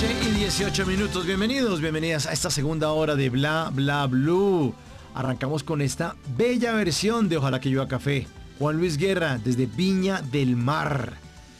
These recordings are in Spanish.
8:18. Bienvenidas a esta segunda hora de Bla Bla Blue. Arrancamos con esta bella versión de Ojalá que llueva café. Juan Luis Guerra desde Viña del Mar.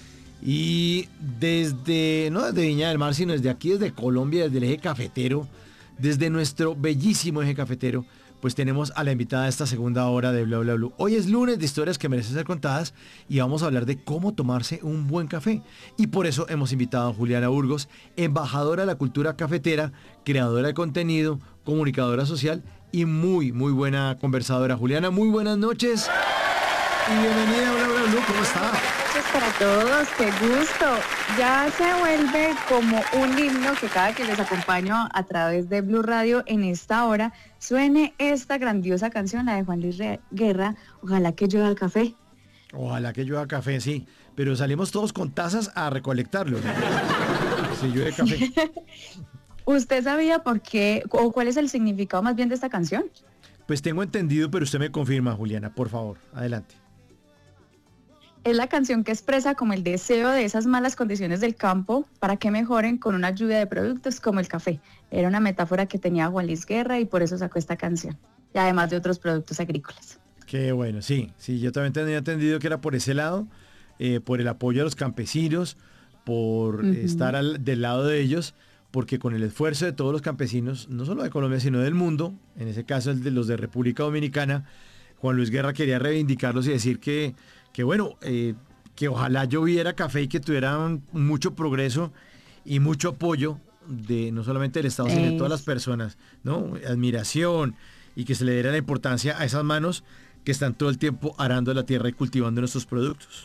Y no desde Viña del Mar, sino desde aquí, desde Colombia, desde el eje cafetero, desde nuestro bellísimo eje cafetero, pues tenemos a la invitada de esta segunda hora de Bla Bla Blue. Hoy es lunes de historias que merecen ser contadas y vamos a hablar de cómo tomarse un buen café. Y por eso hemos invitado a Juliana Burgos, embajadora de la cultura cafetera, creadora de contenido, comunicadora social y muy buena conversadora. Juliana, muy buenas noches y bienvenida a Bla Bla Blue. ¿Cómo está? Noches para todos, qué gusto. Ya se vuelve como un himno que cada que les acompaño a través de Blue Radio en esta hora suene esta grandiosa canción, la de Juan Luis Guerra, Ojalá que llueva el café. Ojalá que llueva café, sí, pero salimos todos con tazas a recolectarlo, ¿no? Si llueve café. ¿Usted sabía por qué o cuál es el significado más bien de esta canción? Pues tengo entendido, pero usted me confirma, Juliana, por favor, adelante. Es la canción que expresa como el deseo de esas malas condiciones del campo para que mejoren con una lluvia de productos como el café. Era una metáfora que tenía Juan Luis Guerra y por eso sacó esta canción. Y además de otros productos agrícolas. Qué bueno, sí, yo también tenía entendido que era por ese lado, por el apoyo a los campesinos, por estar del lado de ellos, porque con el esfuerzo de todos los campesinos, no solo de Colombia, sino del mundo, en ese caso el de los de República Dominicana, Juan Luis Guerra quería reivindicarlos y decir que bueno, que ojalá lloviera café y que tuvieran mucho progreso y mucho apoyo de no solamente del Estado, sino de todas las personas, ¿no? Admiración y que se le diera la importancia a esas manos que están todo el tiempo arando la tierra y cultivando nuestros productos.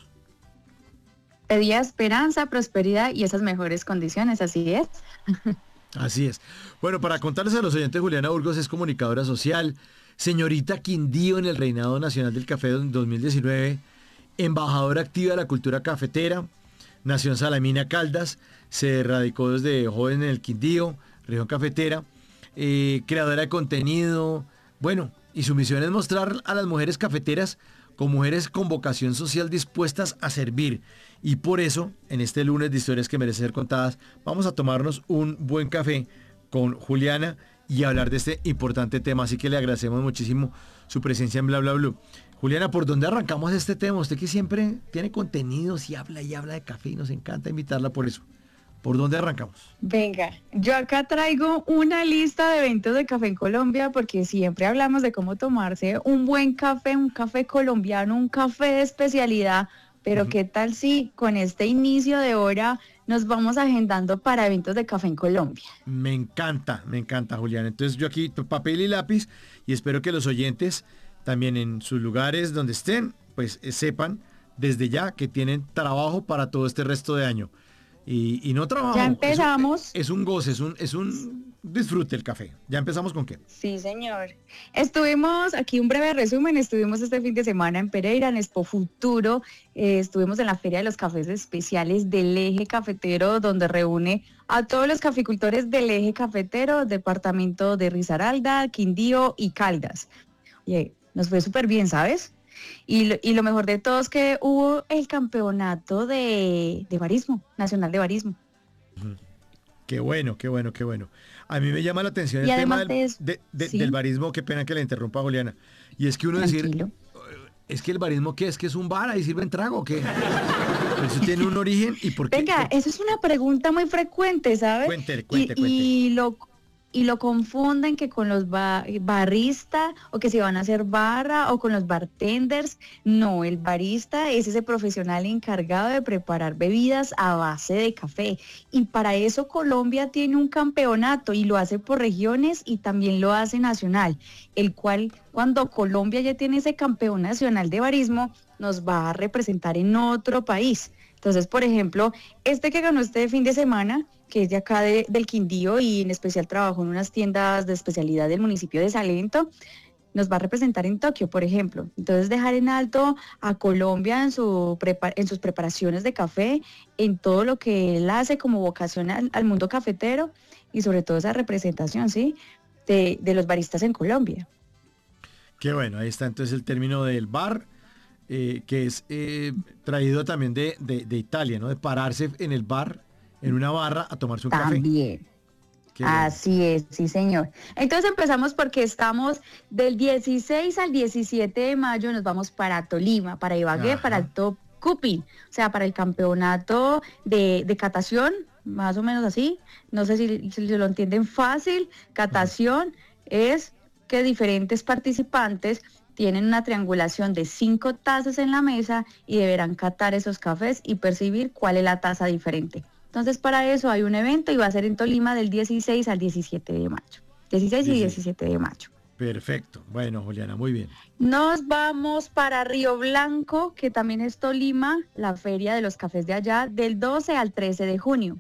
Pedía esperanza, prosperidad y esas mejores condiciones, así es. Así es. Bueno, para contarles a los oyentes, Juliana Burgos es comunicadora social, señorita Quindío en el Reinado Nacional del Café 2019, embajadora activa de la cultura cafetera, nació en Salamina, Caldas, se radicó desde joven en el Quindío, región cafetera, creadora de contenido, bueno, y su misión es mostrar a las mujeres cafeteras como mujeres con vocación social dispuestas a servir. Y por eso, en este lunes de historias que merecen ser contadas, vamos a tomarnos un buen café con Juliana y hablar de este importante tema. Así que le agradecemos muchísimo su presencia en Bla Bla Blue. Juliana, ¿por dónde arrancamos este tema? Usted que siempre tiene contenidos y habla de café y nos encanta invitarla por eso. ¿Por dónde arrancamos? Venga, yo acá traigo una lista de eventos de café en Colombia porque siempre hablamos de cómo tomarse un buen café, un café colombiano, un café de especialidad, pero ¿qué tal si con este inicio de hora nos vamos agendando para eventos de café en Colombia? Me encanta, Juliana. Entonces yo aquí papel y lápiz y espero que los oyentes también en sus lugares donde estén, pues sepan desde ya que tienen trabajo para todo este resto de año. Y no trabajo. Ya empezamos. Es un goce, es un disfrute el café. ¿Ya empezamos con qué? Sí, señor. Estuvimos, aquí un breve resumen, estuvimos este fin de semana en Pereira, en Expo Futuro, estuvimos en la Feria de los Cafés Especiales del Eje Cafetero, donde reúne a todos los caficultores del Eje Cafetero, departamento de Risaralda, Quindío y Caldas. Y nos fue súper bien, ¿sabes? Y lo mejor de todo es que hubo el campeonato de barismo, nacional de barismo. Qué bueno. A mí me llama la atención el tema del barismo, qué pena que le interrumpa, Juliana. Y es que uno decir, es que el barismo, ¿qué es? ¿Que es un bar? ¿Ahí sirven trago o qué? Eso tiene un origen y por qué. Venga, esa es una pregunta muy frecuente, ¿sabes? Cuente. Y lo confunden que con los baristas o que se van a hacer barra o con los bartenders. No, el barista es ese profesional encargado de preparar bebidas a base de café. Y para eso Colombia tiene un campeonato y lo hace por regiones y también lo hace nacional, el cual cuando Colombia ya tiene ese campeón nacional de barismo, nos va a representar en otro país. Entonces, por ejemplo, este que ganó este fin de semana, que es de acá del Quindío y en especial trabajó en unas tiendas de especialidad del municipio de Salento, nos va a representar en Tokio, por ejemplo. Entonces, dejar en alto a Colombia en sus preparaciones de café, en todo lo que él hace como vocación al mundo cafetero y sobre todo esa representación, ¿sí?, de los baristas en Colombia. Qué bueno, ahí está entonces el término del bar, que es traído también de Italia, ¿no? De pararse en el bar en una barra a tomarse un café. También. Qué bueno. Así es, sí señor. Entonces empezamos porque estamos del 16 al 17 de mayo, nos vamos para Tolima, para Ibagué, Ajá. para el Top Cuping, o sea, para el campeonato de catación, más o menos así. No sé si lo entienden fácil. Catación es que diferentes participantes tienen una triangulación de 5 tazas en la mesa y deberán catar esos cafés y percibir cuál es la taza diferente. Entonces, para eso hay un evento y va a ser en Tolima del 16 al 17 de mayo. 16 y 17 de mayo. Perfecto. Bueno, Juliana, muy bien. Nos vamos para Río Blanco, que también es Tolima, la feria de los cafés de allá, del 12 al 13 de junio.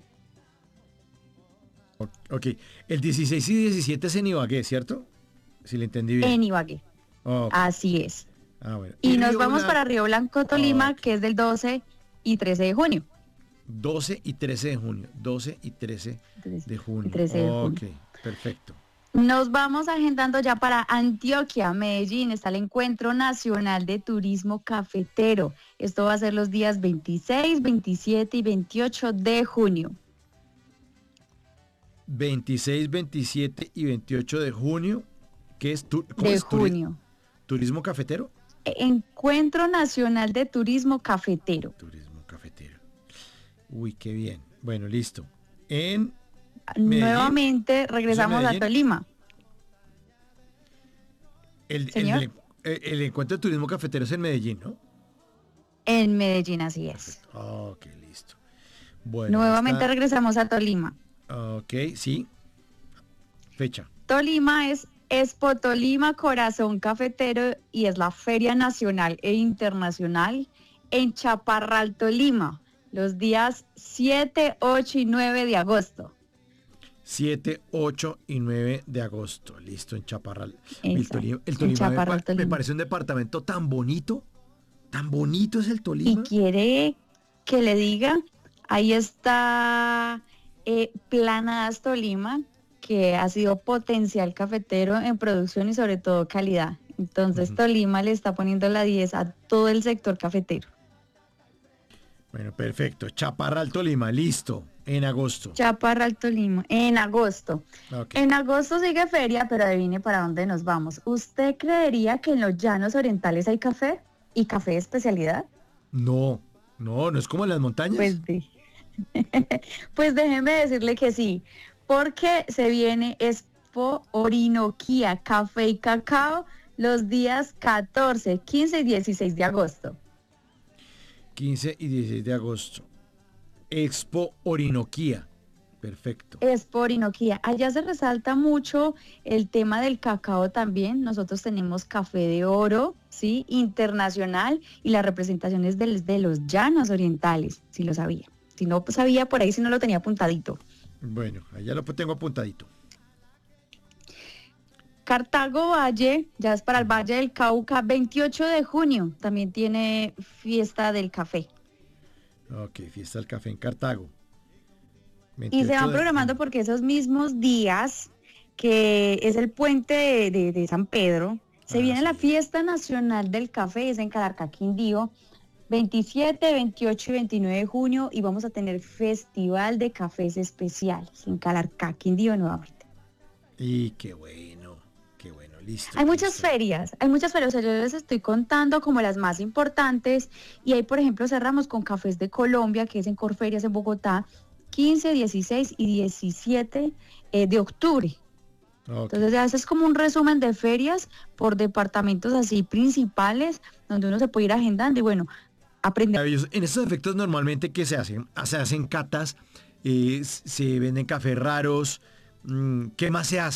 Ok. El 16 y 17 es en Ibagué, ¿cierto? Si le entendí bien. En Ibagué. Ok. Así es. Bueno. Y nos Río vamos Blanco, para Río Blanco, Tolima, Ok. que es del 12 y 13 de junio. 12 y 13 de junio. 12 y 13 de junio. 13 de junio. Ok, perfecto. Nos vamos agendando ya para Antioquia, Medellín. Está el Encuentro Nacional de Turismo Cafetero. Esto va a ser los días 26, 27 y 28 de junio. 26, 27 y 28 de junio. ¿Qué es? ¿Cómo De es? junio. ¿Turismo cafetero? Encuentro Nacional de Turismo Cafetero. Turismo cafetero. Uy, qué bien. Bueno, listo. En Nuevamente regresamos a Medellín? Tolima. el, Señor. el encuentro de turismo cafetero es en Medellín, ¿no? En Medellín, así es. Perfecto. Ok, listo. Bueno, Nuevamente está. regresamos a Tolima. Ok, sí. Fecha. Tolima es Expo Tolima Corazón Cafetero y es la feria nacional e internacional en Chaparral, Tolima, los días 7, 8 y 9 de agosto. 7, 8 y 9 de agosto. Listo, en Chaparral. El Exacto, Tolima, el en Tolima Chaparral, me Tolima. parece un departamento tan bonito. Tan bonito es el Y Tolima. quiere que le diga, ahí está Planadas Tolima, que ha sido potencial cafetero en producción y sobre todo calidad. Entonces Ujú. Tolima le está poniendo la 10 a todo el sector cafetero. Bueno, perfecto. Chaparral, Tolima, listo. En agosto. Chaparral, Tolima, en agosto. Ok. En agosto sigue feria, pero adivine para dónde nos vamos. ¿Usted creería que en los llanos orientales hay café y café de especialidad? No, no es como en las montañas. Pues, pues déjeme decirle que sí, porque se viene Expo Orinoquía, Café y Cacao los días 14, 15 y 16 de agosto. 15 y 16 de agosto. Expo Orinoquía. Perfecto. Expo Orinoquía. Allá se resalta mucho el tema del cacao también. Nosotros tenemos café de oro, ¿sí? Internacional y las representaciones de los llanos orientales, si lo sabía. Si no sabía por ahí, si no lo tenía apuntadito. Bueno, allá lo tengo apuntadito. Cartago Valle, ya es para el Valle del Cauca, 28 de junio, también tiene fiesta del café. Ok, fiesta del café en Cartago. Y se 28 van de programando junio. porque esos mismos días, que es el puente de San Pedro, se viene la Sí. fiesta nacional del café, es en Calarcá, Quindío, 27, 28 y 29 de junio, y vamos a tener festival de cafés especiales en Calarcá, Quindío nuevamente. Y qué bueno, listo. Hay muchas listo. ferias, o sea, yo les estoy contando como las más importantes, y ahí, por ejemplo, cerramos con Cafés de Colombia, que es en Corferias en Bogotá, 15, 16 y 17 de octubre. Ok. Entonces ya ese es como un resumen de ferias por departamentos así principales, donde uno se puede ir agendando y bueno, aprender. Maravilloso. En estos efectos normalmente, ¿qué se hacen? Se hacen catas, se venden cafés raros. ¿Qué más se hace?